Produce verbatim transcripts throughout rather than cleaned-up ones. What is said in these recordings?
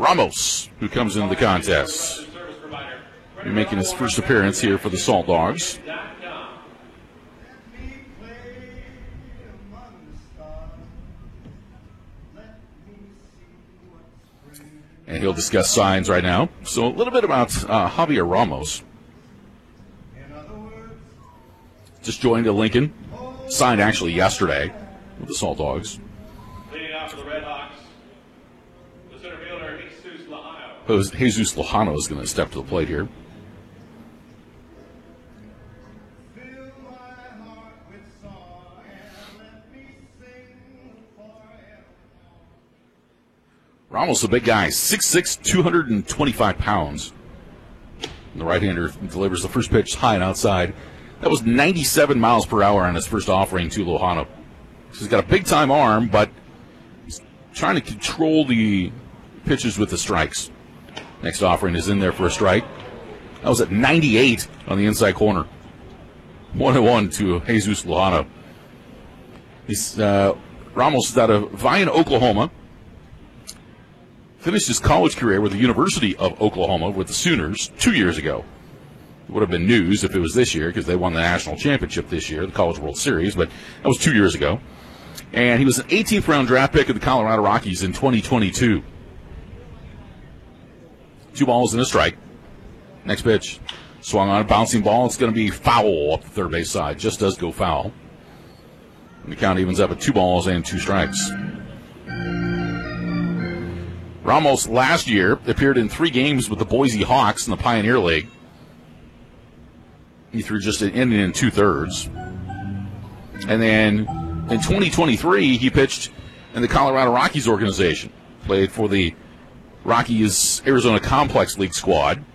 Ramos, who comes into the contest. He's making his first appearance here for the Salt Dogs. And he'll discuss signs right now. So a little bit about uh, Javier Ramos. Just joined at Lincoln. Signed actually yesterday with the Salt Dogs. Leading out for the Red Hawks, the center fielder, Jesus Lojano. Jesus Lojano is going to step to the plate here. Ramos, a big guy, six six, two hundred twenty-five pounds. And the right-hander delivers the first pitch high and outside. That was ninety-seven miles per hour on his first offering to Lojano. He's got a big-time arm, but he's trying to control the pitches with the strikes. Next offering is in there for a strike. That was at ninety-eight on the inside corner. one and one to Jesus Lojano. He's, uh, Ramos is out of Vian, Oklahoma. Finished his college career with the University of Oklahoma with the Sooners two years ago. It would have been news if it was this year because they won the national championship this year, the College World Series, but that was two years ago. And he was an eighteenth round draft pick of the Colorado Rockies in twenty twenty-two. Two balls and a strike. Next pitch. Swung on a bouncing ball. It's going to be foul up the third base side. Just does go foul. And the count evens up at two balls and two strikes. Ramos last year appeared in three games with the Boise Hawks in the Pioneer League. He threw just an inning and two-thirds. And then in twenty twenty-three, he pitched in the Colorado Rockies organization. Played for the Rockies Arizona Complex League squad.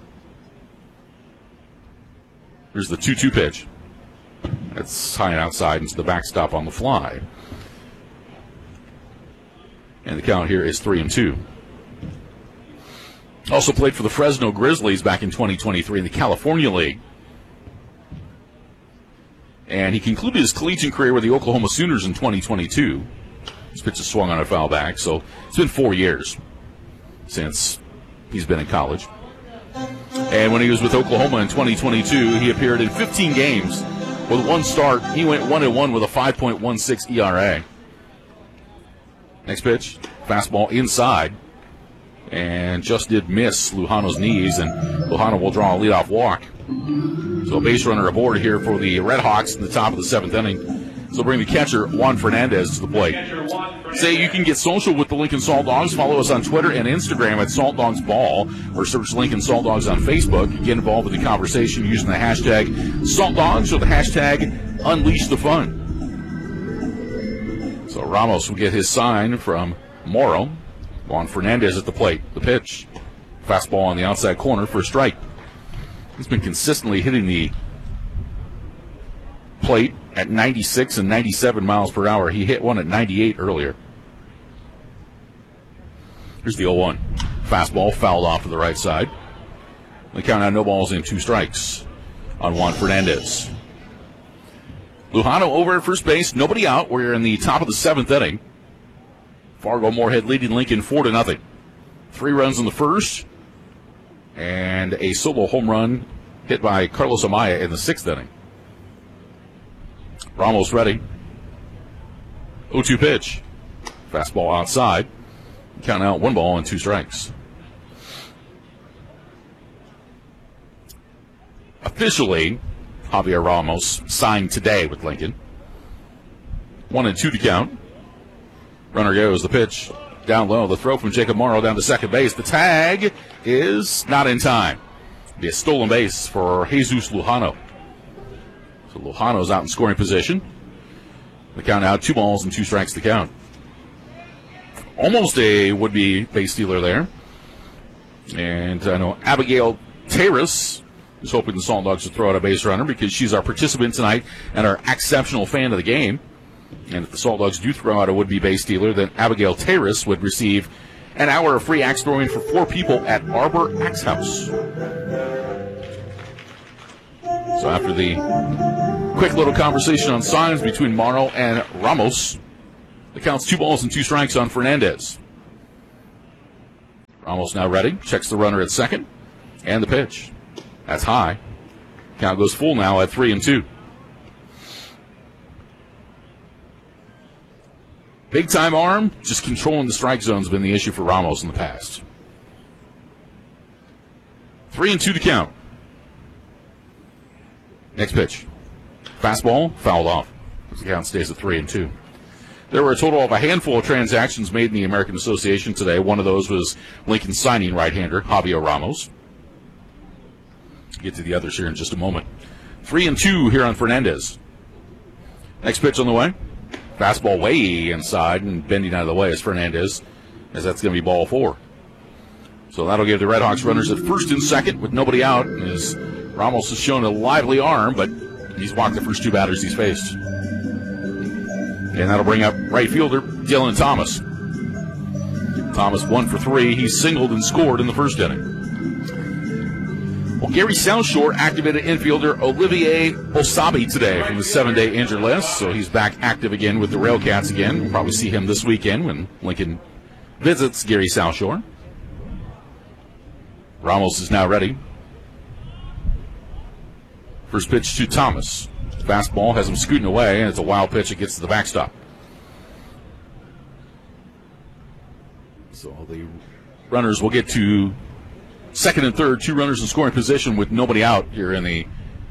Here's the two two pitch. That's high and outside into the backstop on the fly. And the count here is three and two. Also played for the Fresno Grizzlies back in twenty twenty-three in the California League. And he concluded his collegiate career with the Oklahoma Sooners in twenty twenty-two. His pitch is swung on a foul back, so it's been four years since he's been in college. And when he was with Oklahoma in twenty twenty-two, he appeared in fifteen games with one start. He went one and one with a five point one six E R A. Next pitch, fastball inside, and just did miss Lujano's knees, and Lujano will draw a leadoff walk. So a base runner aboard here for the Red Hawks in the top of the seventh inning. So bring the catcher, Juan Fernandez, to the plate. Say you can get social with the Lincoln Salt Dogs. Follow us on Twitter and Instagram at Salt Dogs Ball, or search Lincoln Salt Dogs on Facebook. Get involved with the conversation using the hashtag Salt Dogs or the hashtag Unleash the Fun. So Ramos will get his sign from Morrow. Juan Fernandez at the plate. The pitch. Fastball on the outside corner for a strike. He's been consistently hitting the plate at ninety-six and ninety-seven miles per hour. He hit one at ninety-eight earlier. Here's the oh one. Fastball fouled off to the right side. The count out, no balls and two strikes on Juan Fernandez. Lujano over at first base, nobody out. We're in the top of the seventh inning. Fargo Moorhead leading Lincoln four to nothing. Three runs in the first, and a solo home run hit by Carlos Amaya in the sixth inning. Ramos ready. oh two pitch. Fastball outside. Count out one ball and two strikes. Officially, Javier Ramos signed today with Lincoln. One and two to count. Runner goes. The pitch down low. The throw from Jacob Morrow down to second base. The tag is not in time. It'll be a stolen base for Jesus Lujano. So Lujano's out in scoring position. The count out, two balls and two strikes to count. Almost a would-be base stealer there. And I know Abigail Terrace is hoping the Salt Dogs to throw out a base runner because she's our participant tonight and our exceptional fan of the game. And if the Salt Dogs do throw out a would-be base stealer, then Abigail Terrace would receive an hour of free axe throwing for four people at Arbor Axe House. So after the quick little conversation on signs between Morrow and Ramos, the count's two balls and two strikes on Fernandez. Ramos now ready. Checks the runner at second. And the pitch. That's high. Count goes full now at three and two. Big time arm, just controlling the strike zone has been the issue for Ramos in the past. Three and two to count. Next pitch. Fastball, fouled off. The count stays at three and two. There were a total of a handful of transactions made in the American Association today. One of those was Lincoln signing right-hander Javier Ramos. Get to the others here in just a moment. Three and two here on Fernandez. Next pitch on the way. Fastball way inside and bending out of the way is Fernandez, as that's going to be ball four. So that'll give the Red Hawks runners at first and second with nobody out, as Ramos has shown a lively arm, but he's walked the first two batters he's faced. And that'll bring up right fielder Dylan Thomas. Thomas one for three. He singled and scored in the first inning. Well, Gary South Shore activated infielder Olivier Osabi today from the seven-day injured list, so he's back active again with the Railcats again. We'll probably see him this weekend when Lincoln visits Gary South Shore. Ramos is now ready. First pitch to Thomas. Fastball has him scooting away, and it's a wild pitch. It gets to the backstop. So the runners will get to second and third, two runners in scoring position with nobody out here in the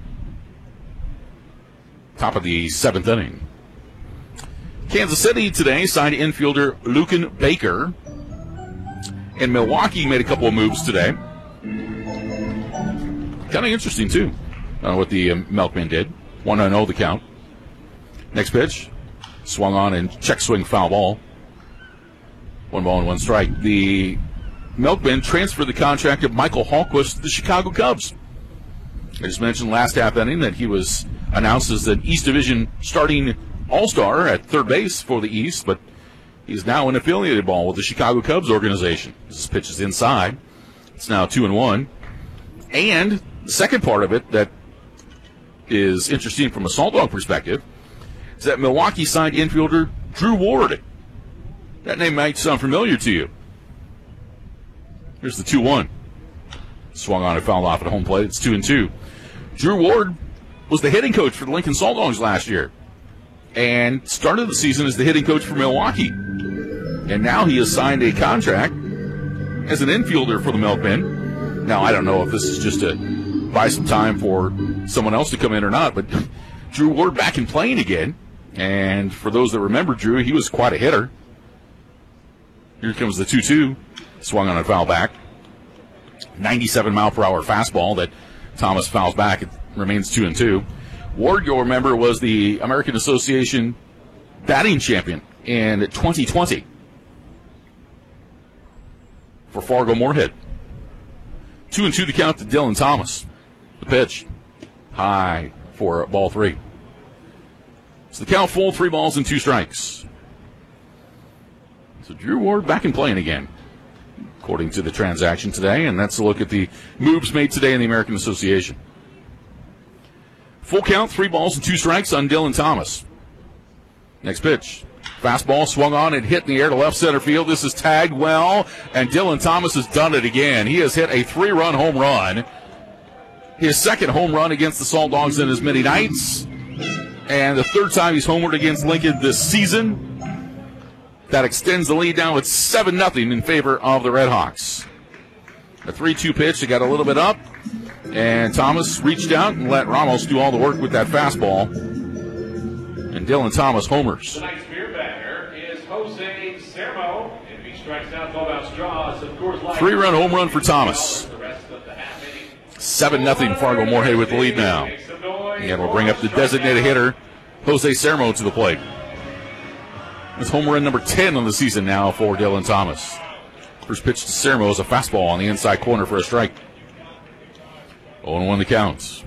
top of the seventh inning. Kansas City today signed infielder Lucan Baker. And Milwaukee made a couple of moves today. Kind of interesting, too. I don't know what the um, Milkmen did. one oh the count. Next pitch. Swung on and check swing foul ball. One ball and one strike. The Milkmen transferred the contract of Michael Hallquist to the Chicago Cubs. I just mentioned last half inning that he was announced as the East Division starting all-star at third base for the East, but he's now in affiliated ball with the Chicago Cubs organization. This pitch is inside. It's now two and one. And the second part of it that is interesting from a Salt Dog perspective is that Milwaukee signed infielder Drew Ward. That name might sound familiar to you. Here's the two one. Swung on and fouled off at home plate. It's two and two. Drew Ward was the hitting coach for the Lincoln Salt Dogs last year and started the season as the hitting coach for Milwaukee. And now he has signed a contract as an infielder for the Milkmen. Now, I don't know if this is just to buy some time for someone else to come in or not, but Drew Ward back in playing again. And for those that remember Drew, he was quite a hitter. Here comes the two two. Swung on a foul back. ninety-seven mile per hour fastball that Thomas fouls back. It remains two and two. Ward, you'll remember, was the American Association batting champion in twenty twenty for Fargo Moorhead. Two and two to count to Dylan Thomas. The pitch. High for ball three. So the count full, three balls and two strikes. So Drew Ward back in playing again, according to the transaction today, and that's a look at the moves made today in the American Association. Full count, three balls and two strikes on Dylan Thomas. Next pitch. Fastball swung on and hit in the air to left center field. This is tagged well, and Dylan Thomas has done it again. He has hit a three-run home run. His second home run against the Salt Dogs in as many nights, and the third time he's homered against Lincoln this season. That extends the lead now. It's seven nothing in favor of the Red Hawks. A three two pitch. It got a little bit up, and Thomas reached out and let Ramos do all the work with that fastball. And Dylan Thomas homers. Tonight's beer bagger is Jose Sermo. If he strikes out twelve ounce straws, of course, three-run home run for Thomas. seven nothing Fargo Moorhead with the lead now. And we'll bring up the designated hitter, Jose Sermo, to the plate. It's home run number ten on the season now for Dylan Thomas. First pitch to Sermo is a fastball on the inside corner for a strike. oh and one the counts.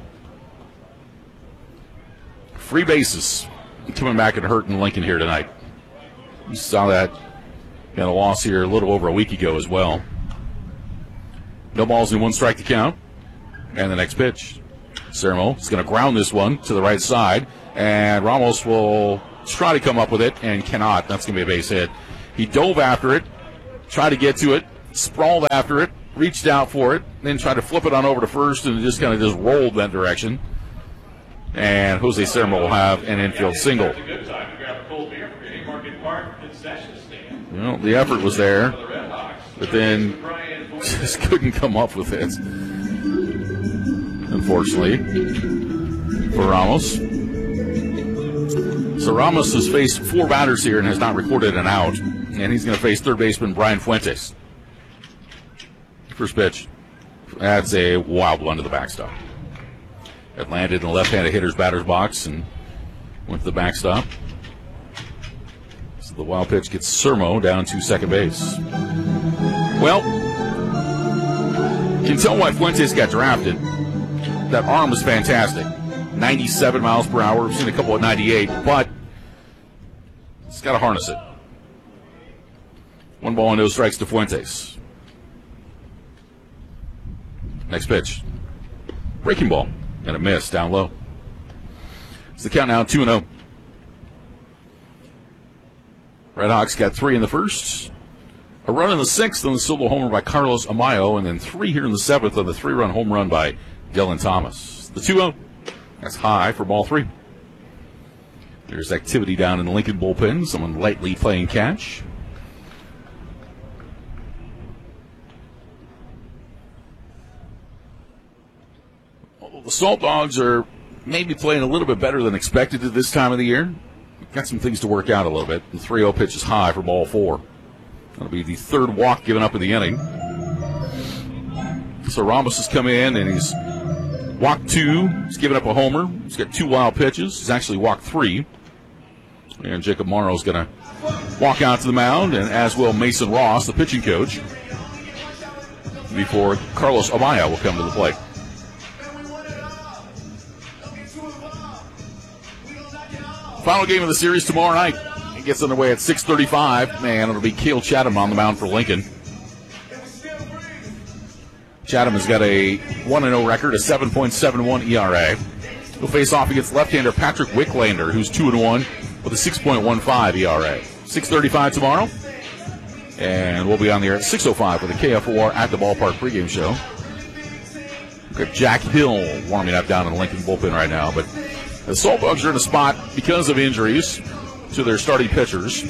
Free bases coming back and hurting Lincoln here tonight. You saw that in a loss here a little over a week ago as well. No balls and one strike to count. And the next pitch. Sermo is going to ground this one to the right side, and Ramos will try to come up with it and cannot. That's going to be a base hit. He dove after it, tried to get to it, sprawled after it, reached out for it, then tried to flip it on over to first, and it just kind of just rolled that direction. And Jose Sermo will have an infield single. Well, the effort was there, but then just couldn't come up with it, unfortunately, for Ramos. So Ramos has faced four batters here and has not recorded an out, and he's going to face third baseman Brian Fuentes. First pitch. That's a wild one to the backstop. It landed in the left-handed hitter's batter's box and went to the backstop. So the wild pitch gets Sermo down to second base. Well, you can tell why Fuentes got drafted. That arm was fantastic. ninety-seven miles per hour. We've seen a couple at ninety-eight, but it's got to harness it. One ball and no strikes to Fuentes. Next pitch. Breaking ball. And a miss down low. It's the count now two and oh. Redhawks got three in the first. A run in the sixth on the solo homer by Carlos Amaya, and then three here in the seventh on the three-run home run by Dylan Thomas. The two oh. That's high for ball three. There's activity down in the Lincoln bullpen. Someone lightly playing catch. The Salt Dogs are maybe playing a little bit better than expected at this time of the year. Got some things to work out a little bit. The three oh pitch is high for ball four. That'll be the third walk given up in the inning. So Ramos has come in and he's walked two. He's given up a homer. He's got two wild pitches. He's actually walked three. And Jacob Morrow's going to walk out to the mound, and as will Mason Ross, the pitching coach, before Carlos Amaya will come to the plate. Final game of the series tomorrow night. It gets underway at six thirty-five. Man, it'll be Cale Chatham on the mound for Lincoln. Chatham has got a one and oh record, a seven point seven one E R A. He'll face off against left-hander Patrick Wicklander, who's two and one with a six point one five E R A. six thirty-five tomorrow. And we'll be on the air at six oh five with the K F O R At the Ballpark pregame show. We've got Jack Hill warming up down in the Lincoln bullpen right now, but the Salt Dogs are in a spot because of injuries to their starting pitchers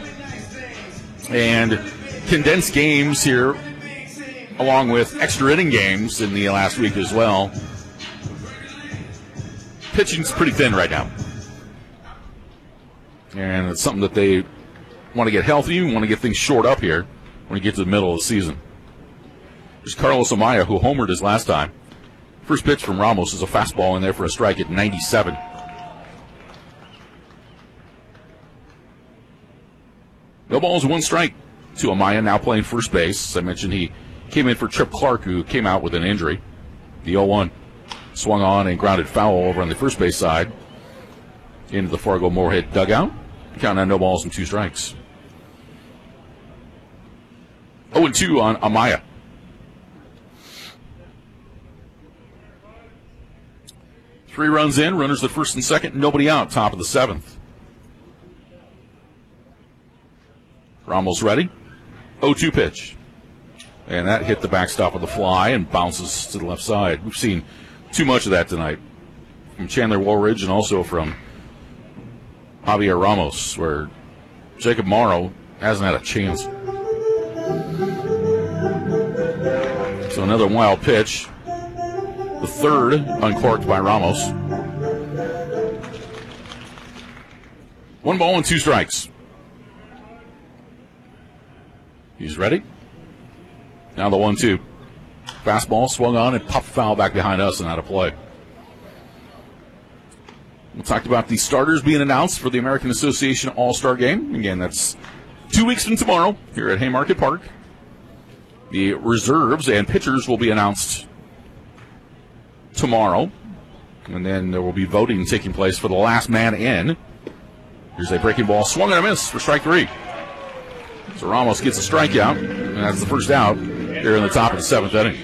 and condensed games here, along with extra inning games in the last week as well. Pitching's pretty thin right now, and it's something that they want to get healthy, want to get things short up here when you get to the middle of the season. There's Carlos Amaya, who homered his last time. First pitch from Ramos is a fastball in there for a strike at ninety-seven. No balls, one strike to Amaya, now playing first base. As I mentioned, he came in for Trip Clark, who came out with an injury. The oh one swung on and grounded foul over on the first base side into the Fargo Moorhead dugout. Counting on no balls and two strikes. oh and two on Amaya. Three runs in, runners at first and second, nobody out, top of the seventh. Ramos ready. oh two pitch. And that hit the backstop with a fly and bounces to the left side. We've seen too much of that tonight from Chandler Woolridge and also from Javier Ramos, where Jacob Morrow hasn't had a chance. So another wild pitch. The third uncorked by Ramos. One ball and two strikes. He's ready. Now the one two. Fastball swung on and popped foul back behind us and out of play. We talked about the starters being announced for the American Association All-Star Game. Again, that's two weeks from tomorrow here at Haymarket Park. The reserves and pitchers will be announced tomorrow. And then there will be voting taking place for the last man in. Here's a breaking ball, swung and a miss for strike three. So Ramos gets a strikeout, and that's the first out here in the top of the seventh inning.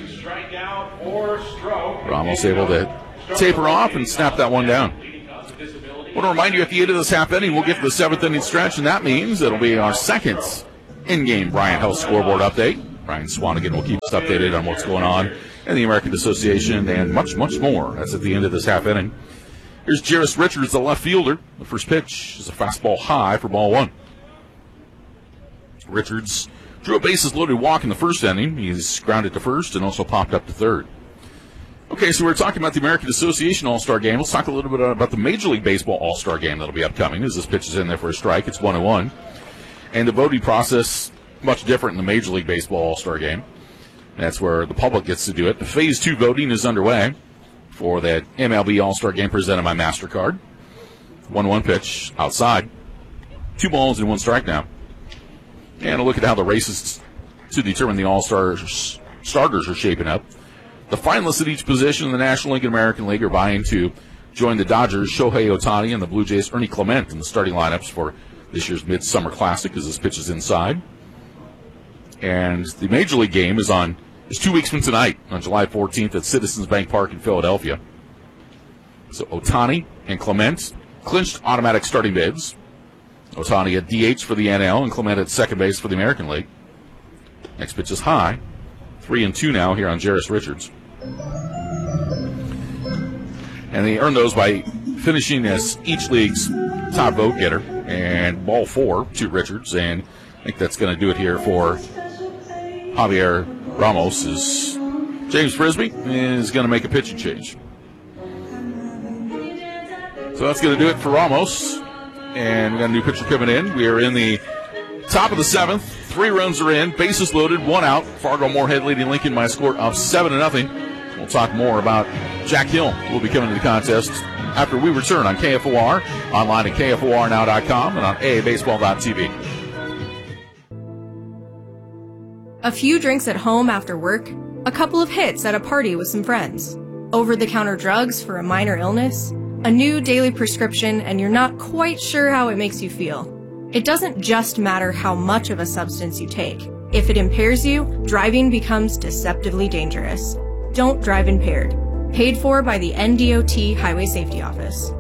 Ramos able to taper off and snap that one down. I want to remind you, at the end of this half inning, we'll get to the seventh inning stretch, and that means it'll be our second in-game Bryant Health scoreboard update. Brian Swanigan will keep us updated on what's going on in the American Association and much, much more. That's at the end of this half inning. Here's Jairus Richards, the left fielder. The first pitch is a fastball high for ball one. Richards drew a bases-loaded walk in the first inning. He's grounded to first and also popped up to third. Okay, so we're talking about the American Association All-Star Game. Let's talk a little bit about the Major League Baseball All-Star Game that'll be upcoming as this pitch is in there for a strike. It's one and one. And the voting process, much different in the Major League Baseball All-Star Game. That's where the public gets to do it. The Phase two voting is underway for that M L B All-Star Game presented by MasterCard. one one pitch outside. Two balls and one strike now. And a look at how the races to determine the All-Star starters are shaping up. The finalists at each position in the National League and American League are vying to join the Dodgers' Shohei Ohtani and the Blue Jays' Ernie Clement in the starting lineups for this year's Midsummer Classic as this pitch is inside. And the Major League game is on is two weeks from tonight on July fourteenth at Citizens Bank Park in Philadelphia. So Ohtani and Clement clinched automatic starting bids. Ohtani at D H for the N L and Clement at second base for the American League. Next pitch is high. Three and two now here on Jairus Richards. And they earned those by finishing as each league's top vote getter. And ball four to Richards. And I think that's going to do it here for Javier Ramos. Is James Frisbee is going to make a pitching change. So that's going to do it for Ramos. And we got a new pitcher coming in. We are in the top of the seventh. Three runs are in. Bases loaded. One out. Fargo-Moorhead leading Lincoln by a score of seven to nothing. We'll talk more about Jack Hill. Will be coming to the contest after we return on K F O R, online at K F O R now dot com, and on A A baseball dot T V. A few drinks at home after work. A couple of hits at a party with some friends. Over-the-counter drugs for a minor illness. A new daily prescription, and you're not quite sure how it makes you feel. It doesn't just matter how much of a substance you take. If it impairs you, driving becomes deceptively dangerous. Don't drive impaired. Paid for by the N D O T Highway Safety Office.